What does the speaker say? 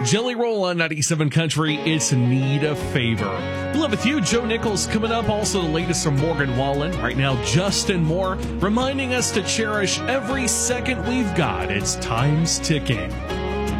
Jelly Roll on 97 Country, it's Need a Favor. Love with you, Joe Nichols coming up. Also the latest from Morgan Wallen. Right now, Justin Moore reminding us to cherish every second we've got. It's time's ticking.